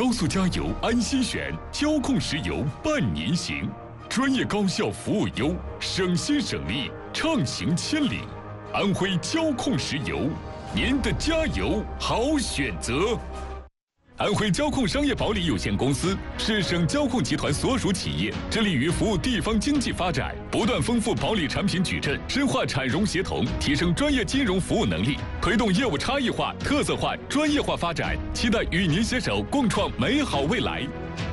高速加油安心选，交控石油伴您行。专业高效服务优，省心省力，畅行千里。安徽交控石油，您的加油好选择。安徽交控商业保理有限公司是省交控集团所属企业，致力于服务地方经济发展，不断丰富保理产品矩阵，深化产融协同，提升专业金融服务能力，推动业务差异化、特色化、专业化发展，期待与您携手共创美好未来。